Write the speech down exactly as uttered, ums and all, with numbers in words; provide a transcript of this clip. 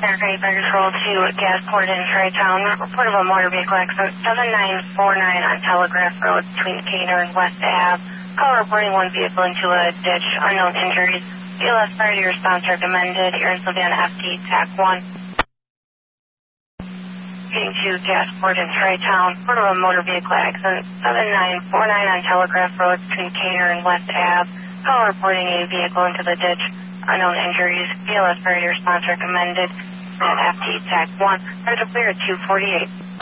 Aircraft Control to Gasport in Tri-Town. Report of a motor vehicle accident seven nine four nine on Telegraph Road between Decatur and West Ave. Call reporting one vehicle into a ditch. Unknown injuries. B L S priority response recommended. Air and Savannah F T T A C one. Getting to Gasport in Tri-Town. Report of a motor vehicle accident seven nine four nine on Telegraph Road between Decatur and West Ave. Call reporting a vehicle into the ditch. Unknown injuries. B L S priority response recommended. At F T T A C one. Clear to clear at two forty-eight.